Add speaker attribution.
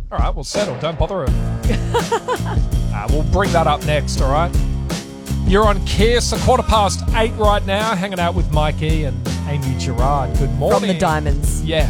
Speaker 1: All right, we'll settle. Don't bother her. We'll bring that up next, all right? You're on Kiss, 8:15 right now, hanging out with Mikey and Amy Gerard. Good morning.
Speaker 2: From the Diamonds.
Speaker 1: Yes.